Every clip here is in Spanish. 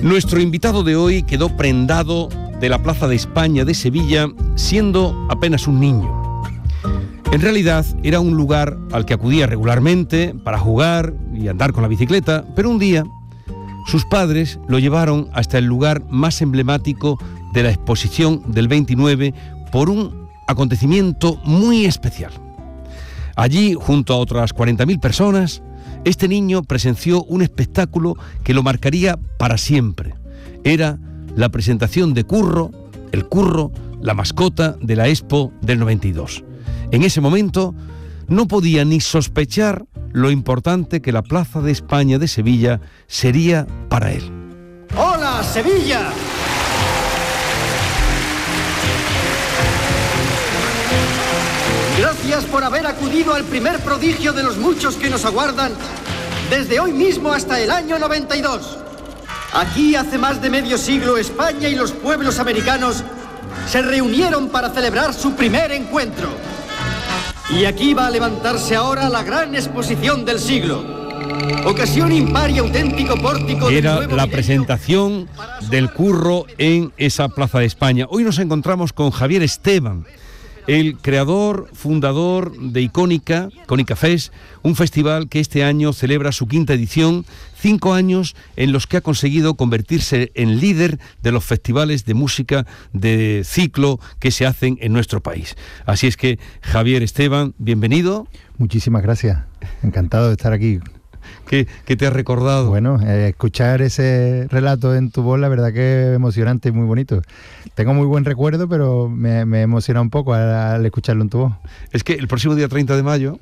Nuestro invitado de hoy quedó prendado de la Plaza de España de Sevilla siendo apenas un niño. En realidad era un lugar al que acudía regularmente para jugar y andar con la bicicleta, pero un día sus padres lo llevaron hasta el lugar más emblemático de la exposición del 29 por un acontecimiento muy especial. Allí, junto a otras 40.000 personas, este niño presenció un espectáculo que lo marcaría para siempre. Era la presentación de Curro, el Curro, la mascota de la Expo del 92. En ese momento no podía ni sospechar lo importante que la Plaza de España de Sevilla sería para él. ¡Hola, Sevilla! Gracias por haber acudido al primer prodigio de los muchos que nos aguardan desde hoy mismo hasta el año 92. Aquí hace más de medio siglo España y los pueblos americanos se reunieron para celebrar su primer encuentro. Y aquí va a levantarse ahora la gran exposición del siglo. Ocasión impar y auténtico pórtico. Era la presentación del Curro en esa Plaza de España. Hoy nos encontramos con Javier Esteban, el creador, fundador de Icónica Fest, un festival que este año celebra su 5ª edición, 5 años en los que ha conseguido convertirse en líder de los festivales de música de ciclo que se hacen en nuestro país. Así es que, Javier Esteban, bienvenido. Muchísimas gracias, encantado de estar aquí. ¿Qué te ha recordado? Bueno, escuchar ese relato en tu voz, la verdad que es emocionante y muy bonito. Tengo muy buen recuerdo, pero me emociona un poco al escucharlo en tu voz. Es que el próximo día 30 de mayo,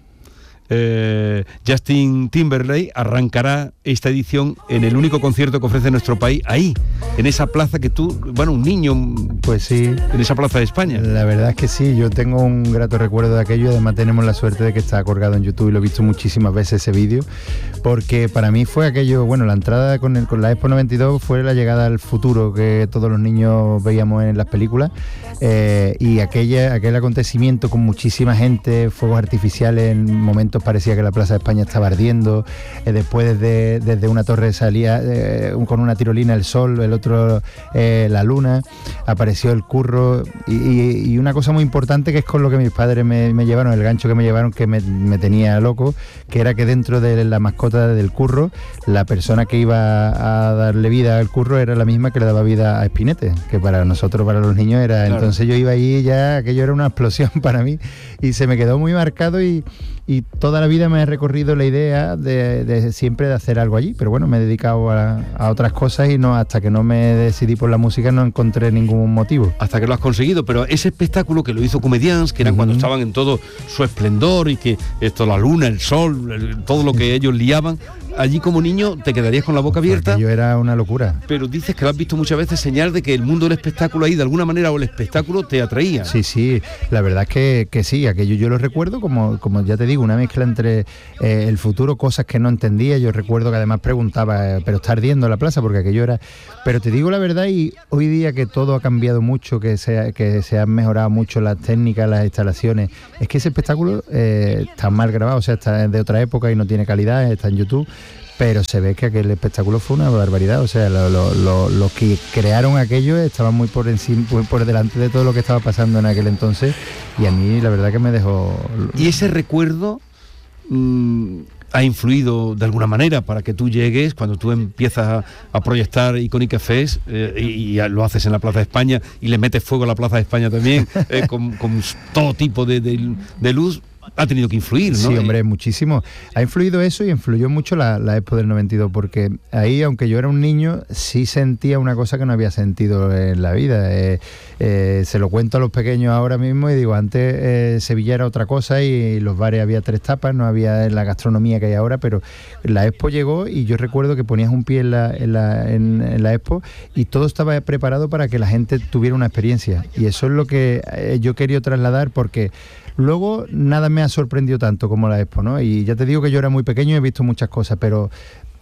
Justin Timberlake arrancará esta edición en el único concierto que ofrece nuestro país, ahí, en esa plaza que tú, bueno, un niño, pues sí, en esa Plaza de España. La verdad es que sí, yo tengo un grato recuerdo de aquello, además tenemos la suerte de que está colgado en YouTube y lo he visto muchísimas veces ese vídeo, porque para mí fue aquello, bueno, la entrada con la Expo 92 fue la llegada al futuro que todos los niños veíamos en las películas, y aquel acontecimiento con muchísima gente, fuegos artificiales, en momentos parecía que la Plaza de España estaba ardiendo, después desde una torre salía con una tirolina el sol, el otro la luna, apareció el Curro y una cosa muy importante que es con lo que mis padres me llevaron, el gancho que me llevaron que me tenía loco, que era que dentro de la mascota del Curro, la persona que iba a darle vida al Curro era la misma que le daba vida a Espinete, que para nosotros, para los niños era, claro. Entonces yo iba ahí, ya aquello era una explosión para mí y se me quedó muy marcado y toda la vida me he recorrido la idea de siempre de hacer algo allí, pero bueno, me he dedicado a otras cosas y no, hasta que no me decidí por la música no encontré ningún motivo. Hasta que lo has conseguido, pero ese espectáculo que lo hizo Comedians, que era cuando estaban en todo su esplendor y que esto, la luna, el sol, todo lo que ellos liaban, allí como niño te quedarías con la boca abierta. Yo era una locura. Pero dices que lo has visto muchas veces, señal de que el mundo del espectáculo ahí de alguna manera o el espectáculo te atraía. Sí, la verdad es que sí, aquello yo lo recuerdo como ya te digo, una mezcla entre el futuro, cosas que no entendía. Yo recuerdo que además preguntaba, pero está ardiendo la plaza, porque aquello era... Pero te digo la verdad, y hoy día que todo ha cambiado mucho, que se han mejorado mucho las técnicas, las instalaciones, es que ese espectáculo está mal grabado, o sea, está de otra época y no tiene calidad, está en YouTube, pero se ve que aquel espectáculo fue una barbaridad, o sea, los que crearon aquello estaban muy por encima, muy por delante de todo lo que estaba pasando en aquel entonces, y a mí la verdad que me dejó... ¿Y ese recuerdo ha influido de alguna manera para que tú llegues, cuando tú empiezas a proyectar Icónica Fest y lo haces en la Plaza de España y le metes fuego a la Plaza de España también, con todo tipo de luz? Ha tenido que influir, ¿no? Sí, hombre, muchísimo. Ha influido eso y influyó mucho la Expo del 92, porque ahí, aunque yo era un niño, sí sentía una cosa que no había sentido en la vida. Se lo cuento a los pequeños ahora mismo y digo, antes Sevilla era otra cosa y los bares había 3 tapas, no había la gastronomía que hay ahora, pero la Expo llegó y yo recuerdo que ponías un pie en la Expo y todo estaba preparado para que la gente tuviera una experiencia. Y eso es lo que yo quería trasladar, porque luego nada me ha sorprendido tanto como la Expo, ¿no? Y ya te digo que yo era muy pequeño y he visto muchas cosas, pero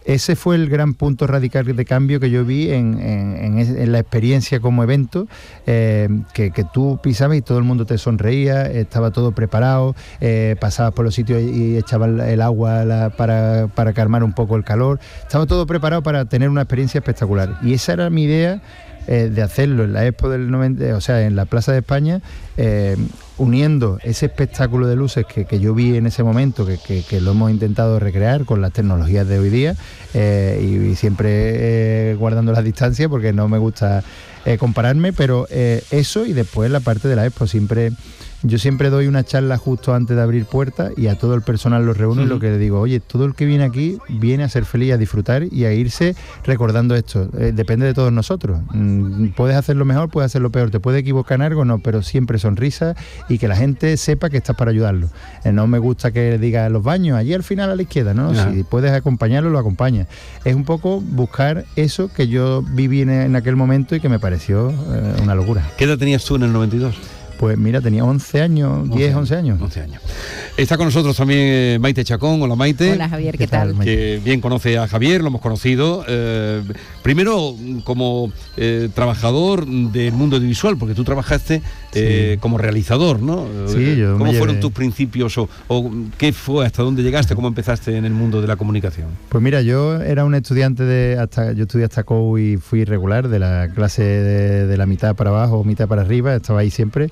ese fue el gran punto radical de cambio que yo vi en la experiencia como evento, que tú pisabas y todo el mundo te sonreía, estaba todo preparado, pasabas por los sitios y echabas el agua para calmar un poco el calor, estaba todo preparado para tener una experiencia espectacular. Y esa era mi idea, de hacerlo en la Expo del 90, o sea, en la Plaza de España, uniendo ese espectáculo de luces que yo vi en ese momento, que lo hemos intentado recrear con las tecnologías de hoy día, y siempre guardando las distancias porque no me gusta compararme, pero eso, y después la parte de la Expo. Yo siempre doy una charla justo antes de abrir puertas y a todo el personal los reúno, y lo que le digo, oye, todo el que viene aquí viene a ser feliz, a disfrutar y a irse recordando esto. Depende de todos nosotros. Puedes hacerlo mejor, puedes hacerlo peor, te puedes equivocar en algo, no, pero siempre sonrisa y que la gente sepa que estás para ayudarlo. No me gusta que diga los baños, allí al final a la izquierda, ¿no? Si puedes acompañarlo, lo acompañas. Es un poco buscar eso que yo viví en aquel momento y que me pareció una locura. ¿Qué edad tenías tú en el 92? Pues mira, tenía 11 años, 11 años. Está con nosotros también Maite Chacón. Hola, Maite. Hola, Javier, ¿qué tal? Que bien conoce a Javier, lo hemos conocido. Primero como trabajador del mundo audiovisual, porque tú trabajaste como realizador, ¿no? Sí, ¿Cómo fueron tus principios o qué fue, hasta dónde llegaste, cómo empezaste en el mundo de la comunicación? Pues mira, yo era un estudiante yo estudié hasta COU y fui regular de la clase de la mitad para abajo, mitad para arriba, estaba ahí siempre.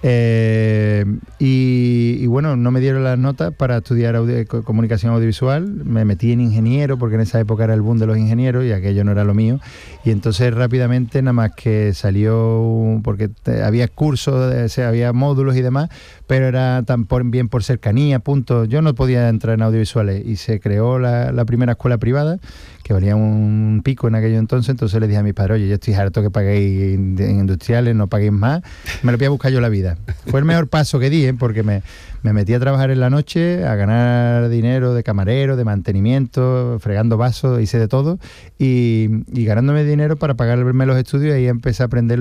Y bueno, no me dieron las notas para estudiar comunicación audiovisual. Me metí en ingeniero porque en esa época era el boom de los ingenieros y aquello no era lo mío, y entonces rápidamente, nada más que salió, porque había cursos, había módulos y demás, pero era tan bien por cercanía, punto. Yo no podía entrar en audiovisuales y se creó la primera escuela privada, que valía un pico en aquello entonces le dije a mis padres, oye, yo estoy harto que paguéis en industriales, no paguéis más, me lo voy a buscar yo la vida. Fue el mejor paso que di, porque me metí a trabajar en la noche, a ganar dinero de camarero, de mantenimiento, fregando vasos, hice de todo, y ganándome dinero para pagarme los estudios, y ahí empecé a aprender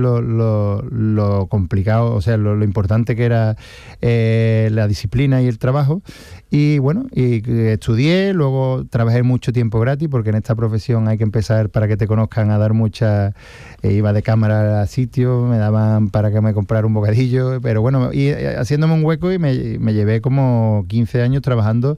lo complicado, o sea, lo importante que era la disciplina y el trabajo. Y bueno, estudié, luego trabajé mucho tiempo gratis, porque en esta profesión hay que empezar, para que te conozcan, a dar muchas... iba de cámara a sitios, me daban para que me comprara un bocadillo, pero bueno, y haciéndome un hueco, y me llevé como 15 años trabajando,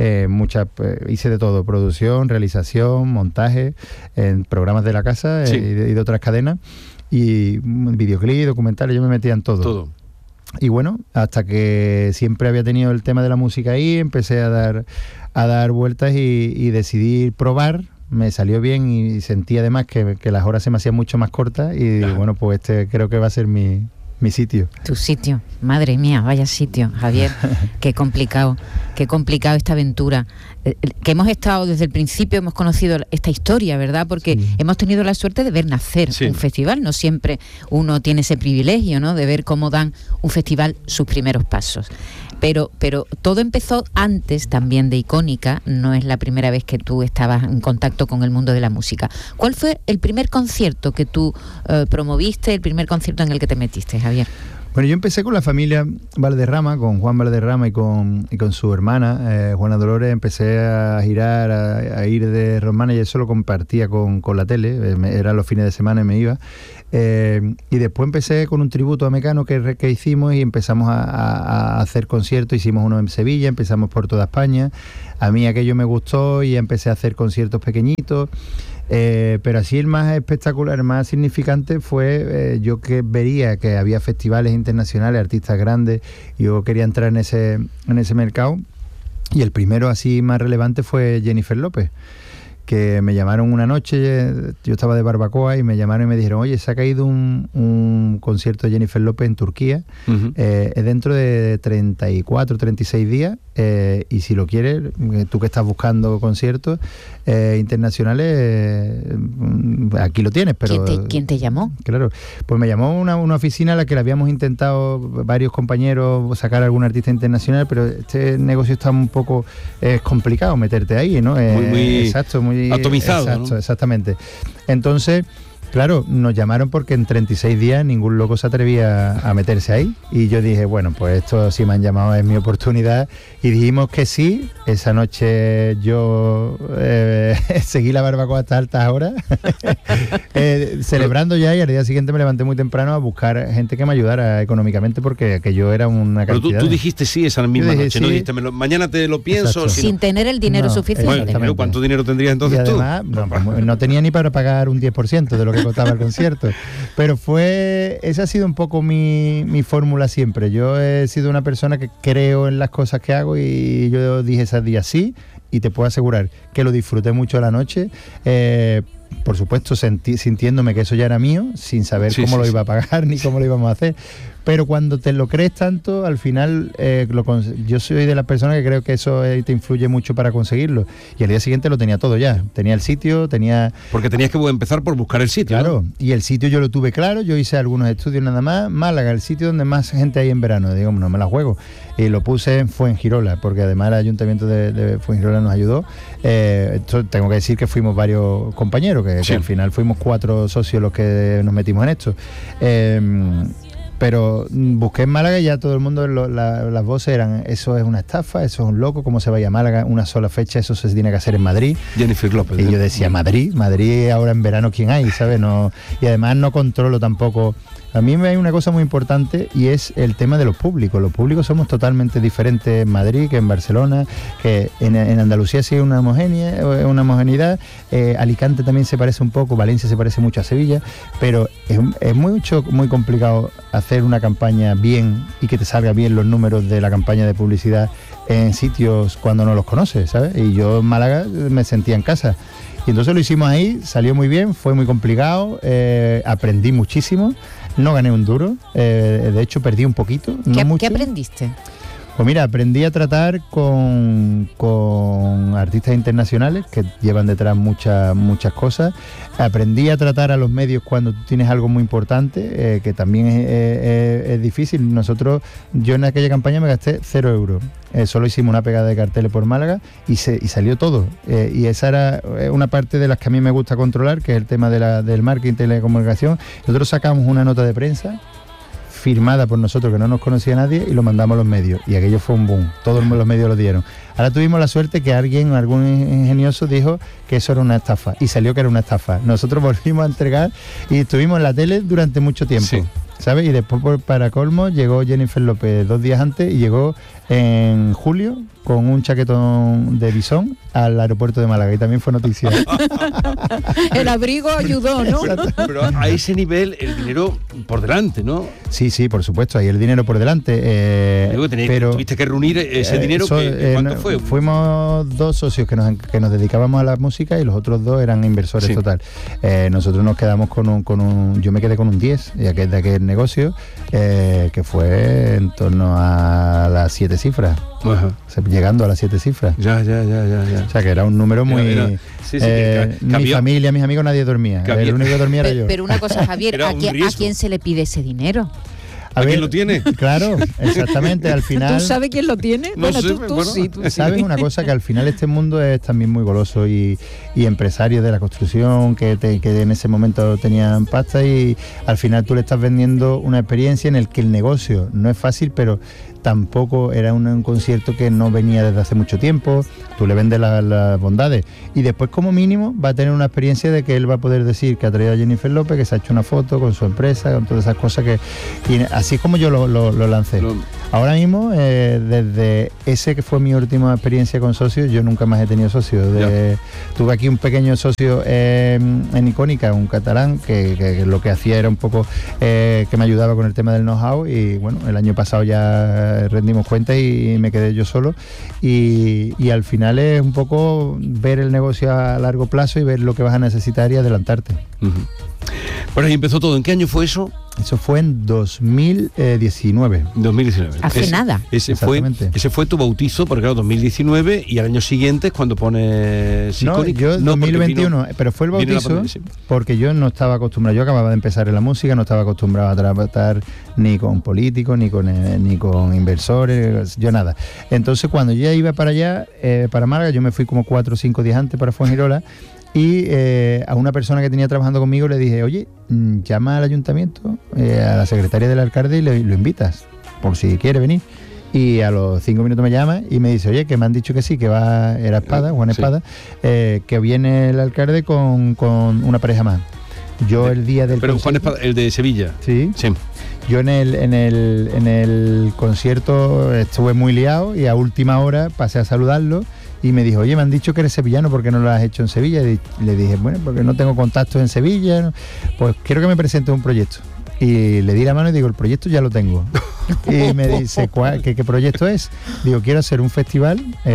hice de todo, producción, realización, montaje, en programas de la casa y de otras cadenas, y videoclip, documentales, yo me metía en todo. Y bueno, hasta que siempre había tenido el tema de la música ahí, empecé a dar vueltas y decidí probar. Me salió bien y sentí además que las horas se me hacían mucho más cortas, y bueno, pues creo que va a ser mi sitio. Tu sitio, madre mía, vaya sitio, Javier. Qué complicado esta aventura. Que hemos estado desde el principio, hemos conocido esta historia, ¿verdad? Porque hemos tenido la suerte de ver nacer un festival. No siempre uno tiene ese privilegio, ¿no?, de ver cómo dan un festival sus primeros pasos. Pero todo empezó antes también de Icónica. No es la primera vez que tú estabas en contacto con el mundo de la música. ¿Cuál fue el primer concierto que tú promoviste, el primer concierto en el que te metiste, Javier? Bueno, yo empecé con la familia Valderrama, con Juan Valderrama y con su hermana, Juana Dolores. Empecé a girar, a ir de Romana, y eso lo compartía con la tele, eran los fines de semana y me iba. Y después empecé con un tributo a Mecano que hicimos, y empezamos a hacer conciertos. Hicimos uno en Sevilla, empezamos por toda España. A mí aquello me gustó y empecé a hacer conciertos pequeñitos. Pero así el más espectacular, el más significante fue yo que vería que había festivales internacionales, artistas grandes, y yo quería entrar en ese mercado, y el primero así más relevante fue Jennifer López, que me llamaron una noche, yo estaba de barbacoa, y me llamaron y me dijeron, oye, se ha caído un concierto de Jennifer López en Turquía, es dentro de 34, 36 días, y si lo quieres, tú que estás buscando conciertos internacionales, aquí lo tienes. Pero ¿Quién te llamó? Claro, pues me llamó una oficina a la que le habíamos intentado varios compañeros sacar a algún artista internacional, pero este negocio está un poco complicado meterte ahí, ¿no? Muy exacto, muy atomizado, exacto, ¿no? Exactamente. Entonces Claro, nos llamaron porque en 36 días ningún loco se atrevía a meterse ahí. Y yo dije, bueno, pues esto si me han llamado es mi oportunidad. Y dijimos que sí. Esa noche yo seguí la barbacoa hasta altas horas, celebrando ya, y al día siguiente me levanté muy temprano a buscar gente que me ayudara económicamente, porque aquello era una cantidad. Pero tú dijiste sí esa misma noche, sí. No dijiste, mañana te lo pienso. Sin tener el dinero suficiente. Bueno, ¿cuánto dinero tendrías entonces y además, tú? No tenía ni para pagar un 10% de lo que costaba el concierto. Pero esa ha sido un poco mi fórmula siempre. Yo he sido una persona que creo en las cosas que hago, y yo dije ese día sí, y te puedo asegurar que lo disfruté mucho la noche. Por supuesto, sintiéndome que eso ya era mío, sin saber cómo lo iba a pagar ni cómo lo íbamos a hacer. Pero cuando te lo crees tanto, al final yo soy de las personas que creo que eso te influye mucho para conseguirlo. Y al día siguiente lo tenía todo ya. Tenía el sitio, Porque tenías que empezar por buscar el sitio. Claro, ¿no? Y el sitio yo lo tuve claro. Yo hice algunos estudios nada más. Málaga, el sitio donde más gente hay en verano. Digo, no me la juego. Y lo puse en Fuengirola, porque además el ayuntamiento de Fuengirola nos ayudó. Esto tengo que decir que fuimos varios compañeros, que al final fuimos 4 socios los que nos metimos en esto. Pero busqué en Málaga y ya todo el mundo, las voces eran, eso es una estafa, eso es un loco, ¿cómo se vaya a Málaga? Una sola fecha, eso se tiene que hacer en Madrid. Jennifer López. Y yo decía, Madrid ahora en verano, ¿quién hay? ¿Sabes? No, y además no controlo tampoco. A mí me hay una cosa muy importante, y es el tema de los públicos. Los públicos somos totalmente diferentes en Madrid que en Barcelona, que en Andalucía sí hay una homogeneidad, Alicante también se parece un poco, Valencia se parece mucho a Sevilla, pero es muy complicado hacer una campaña bien y que te salga bien los números de la campaña de publicidad en sitios cuando no los conoces, ¿sabes? Y yo en Málaga me sentía en casa. Y entonces lo hicimos ahí, salió muy bien, fue muy complicado, aprendí muchísimo. No gané un duro, de hecho perdí un poquito. ¿Qué aprendiste? Pues mira, aprendí a tratar con artistas internacionales que llevan detrás muchas cosas. Aprendí a tratar a los medios cuando tú tienes algo muy importante, que también es difícil. Yo en aquella campaña me gasté 0 euros. Solo hicimos una pegada de carteles por Málaga y salió todo. Y esa era una parte de las que a mí me gusta controlar, que es el tema del marketing, telecomunicación. Nosotros sacamos una nota de prensa firmada por nosotros, que no nos conocía nadie, y lo mandamos a los medios, y aquello fue un boom, todos los medios lo dieron. Ahora tuvimos la suerte que algún ingenioso dijo que eso era una estafa, y salió que era una estafa. Nosotros volvimos a entregar y estuvimos en la tele durante mucho tiempo, ¿sabes? Y después, para colmo, llegó Jennifer López 2 días antes, y llegó en julio con un chaquetón de bisón al aeropuerto de Málaga, y también fue noticia. El abrigo ayudó, ¿no? Pero a ese nivel el dinero por delante, ¿no? Sí, por supuesto, ahí el dinero por delante. Pero tuviste que reunir ese dinero. ¿Cuánto fue? Fuimos 2 socios que nos dedicábamos a la música, y los otros 2 eran inversores total. Nosotros nos quedamos yo me quedé con un 10 de aquel negocio, que fue en torno a las 7 cifras. Ajá. Llegando a las 7 cifras. Ya. O sea, que era un número muy... mi familia, mis amigos, nadie dormía. El único que dormía era yo. Pero una cosa, Javier, ¿a quién se le pide ese dinero? ¿A quién lo tiene? Claro, exactamente, al final... ¿Tú sabes quién lo tiene? No bueno, sé, tú sí. ¿Sabes una cosa? Que al final este mundo es también muy goloso, y empresarios de la construcción que en ese momento tenían pasta, y al final tú le estás vendiendo una experiencia en el que el negocio no es fácil, pero tampoco era un concierto que no venía desde hace mucho tiempo. Tú le vendes las bondades, y después como mínimo va a tener una experiencia de que él va a poder decir que ha traído a Jennifer López, que se ha hecho una foto con su empresa, con todas esas cosas y así es como yo lo lancé. Ahora mismo, desde ese que fue mi última experiencia con socios, yo nunca más he tenido socios. Tuve aquí un pequeño socio en Icónica, un catalán, que lo que hacía era un poco que me ayudaba con el tema del know-how, y bueno, el año pasado ya rendimos cuenta y me quedé yo solo, y al final es un poco ver el negocio a largo plazo y ver lo que vas a necesitar y adelantarte. Bueno, y empezó todo. ¿En qué año fue eso? Eso fue en 2019. 2019. Hace nada. Ese fue tu bautizo, porque claro, 2019, y al año siguiente es cuando pones Icónica. Yo 2021, pero fue el bautizo porque yo no estaba acostumbrado. Yo acababa de empezar en la música, no estaba acostumbrado a tratar ni con políticos, ni con inversores, yo nada. Entonces, cuando yo ya iba para allá, para Málaga, yo me fui como 4 o 5 días antes para Fuengirola, Y a una persona que tenía trabajando conmigo le dije, oye, llama al ayuntamiento, a la secretaria del alcalde y lo invitas, por si quiere venir. Y a los 5 minutos me llama y me dice, oye, que me han dicho que sí, que va, era Espada, Juan Espada, que viene el alcalde con una pareja más. Yo el día del Pero Juan Espada, el de Sevilla. Sí. Yo en el concierto estuve muy liado y a última hora pasé a saludarlo y me dijo, oye, me han dicho que eres sevillano, ¿por qué no lo has hecho en Sevilla? Y le dije, bueno, porque no tengo contactos en Sevilla, ¿no? Pues quiero que me presentes un proyecto. Y le di la mano y digo, el proyecto ya lo tengo. Y me dice, ¿qué proyecto es? Digo, quiero hacer un festival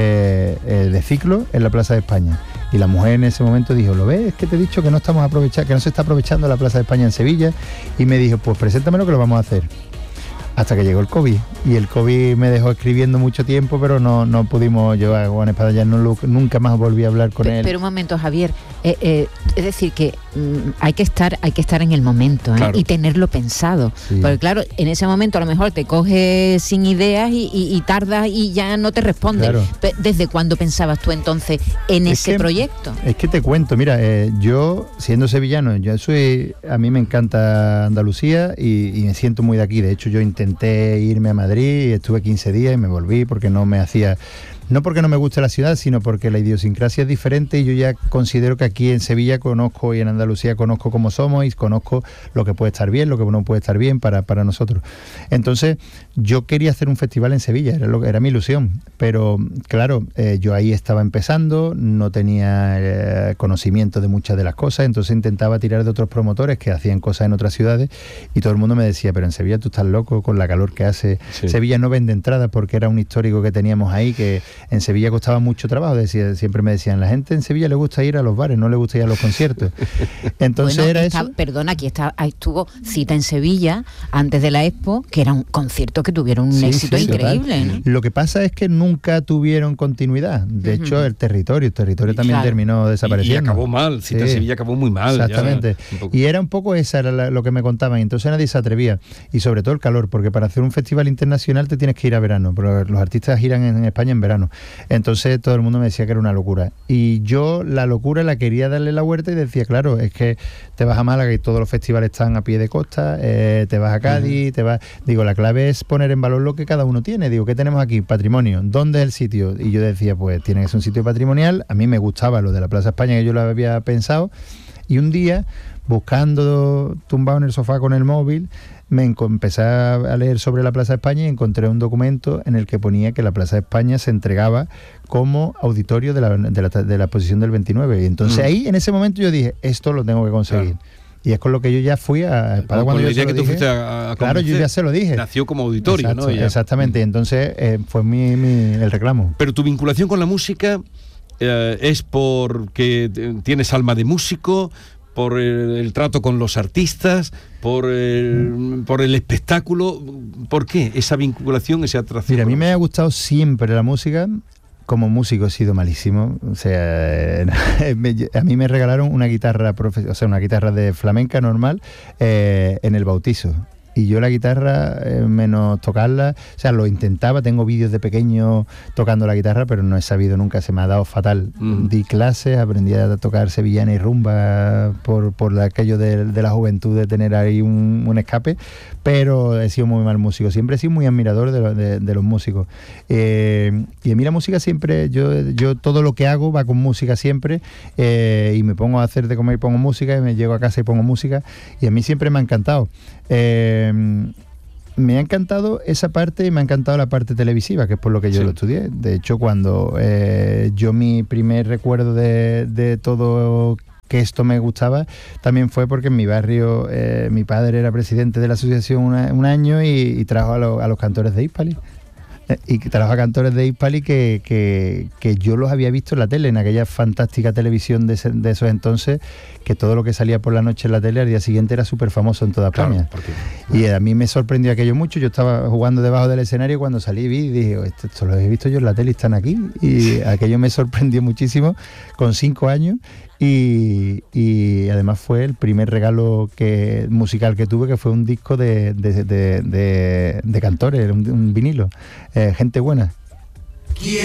de ciclo en la Plaza de España. Y la mujer en ese momento dijo, ¿lo ves? Es que te he dicho que no se está aprovechando la Plaza de España en Sevilla. Y me dijo, pues preséntamelo que lo vamos a hacer. Hasta que llegó el COVID. Y el COVID me dejó escribiendo mucho tiempo, pero no pudimos. Yo a Juan Espada ya nunca más volví a hablar con él. Pero un momento, Javier. Es decir, que hay que estar en el momento, claro, y tenerlo pensado. Sí. Porque claro, en ese momento a lo mejor te coges sin ideas y tardas y ya no te responden. Claro. ¿Desde cuándo pensabas tú entonces en ese proyecto? Es que te cuento, mira, yo siendo sevillano, a mí me encanta Andalucía y me siento muy de aquí. De hecho, yo intenté irme a Madrid y estuve 15 días y me volví porque no porque no me guste la ciudad, sino porque la idiosincrasia es diferente y yo ya considero que aquí en Sevilla conozco y en Andalucía conozco cómo somos y conozco lo que puede estar bien, lo que no puede estar bien para nosotros. Entonces, yo quería hacer un festival en Sevilla, era mi ilusión, pero claro, yo ahí estaba empezando, no tenía conocimiento de muchas de las cosas, entonces intentaba tirar de otros promotores que hacían cosas en otras ciudades y todo el mundo me decía, pero en Sevilla tú estás loco con la calor que hace. Sí. Sevilla no vende entradas porque era un histórico que teníamos ahí que en Sevilla costaba mucho trabajo, siempre me decían, la gente en Sevilla le gusta ir a los bares, no le gusta ir a los conciertos. Entonces bueno, eso. Perdona, aquí estuvo Cita en Sevilla antes de la Expo, que era un concierto que tuvieron un éxito increíble, ¿no? Lo que pasa es que nunca tuvieron continuidad. De hecho, el territorio también terminó desapareciendo. Y acabó mal, Cita en Sevilla acabó muy mal. Exactamente. Y era un poco lo que me contaban, y entonces nadie se atrevía. Y sobre todo el calor, porque para hacer un festival internacional te tienes que ir a verano, pero los artistas giran en España en verano. Entonces todo el mundo me decía que era una locura. Y yo la locura la quería darle la vuelta y decía, claro, es que te vas a Málaga y todos los festivales están a pie de costa, te vas a Cádiz, Digo, la clave es poner en valor lo que cada uno tiene. Digo, ¿qué tenemos aquí? Patrimonio. ¿Dónde es el sitio? Y yo decía, pues tiene que ser un sitio patrimonial. A mí me gustaba lo de la Plaza España, que yo lo había pensado. Y un día, buscando, tumbado en el sofá con el móvil, empecé a leer sobre la Plaza de España y encontré un documento en el que ponía que la Plaza de España se entregaba como auditorio de la exposición del 29. Y entonces ahí, en ese momento, yo dije, esto lo tengo que conseguir. Claro. Y es con lo que yo ya fui a Espada cuando yo se lo dije. Claro, yo ya se lo dije. Nació como auditorio, exacto, ¿no? Exactamente, y entonces fue el reclamo. Pero tu vinculación con la música es porque tienes alma de músico, por el trato con los artistas, por el espectáculo. ¿Por qué esa vinculación, esa atracción? Mira, a mí me ha gustado siempre la música. Como músico he sido malísimo. O sea, a mí me regalaron una guitarra, una guitarra de flamenca normal en el bautizo. Y yo la guitarra, menos tocarla, o sea, lo intentaba, tengo vídeos de pequeño tocando la guitarra, pero no he sabido nunca, se me ha dado fatal. Di clases, aprendí a tocar sevillana y rumba por aquello de la juventud, de tener ahí un escape, pero he sido muy mal músico, siempre he sido muy admirador de los músicos. Y a mí la música siempre, yo todo lo que hago va con música siempre, y me pongo a hacer de comer y pongo música, y me llego a casa y pongo música, y a mí siempre me ha encantado. Me ha encantado esa parte y me ha encantado la parte televisiva, que es por lo que yo lo estudié. De hecho, cuando yo mi primer recuerdo de todo que esto me gustaba también fue porque en mi barrio mi padre era presidente de la asociación un año y trajo a los cantores de Hispali. Y trajo a cantores de Hispali que yo los había visto en la tele, en aquella fantástica televisión de esos entonces, que todo lo que salía por la noche en la tele al día siguiente era súper famoso en toda España. Y a mí me sorprendió aquello mucho. Yo estaba jugando debajo del escenario y cuando salí vi y dije, esto lo he visto yo en la tele y están aquí. Y aquello me sorprendió muchísimo con 5 años. Y además fue el primer regalo musical que tuve, que fue un disco de cantores, un vinilo, gente buena.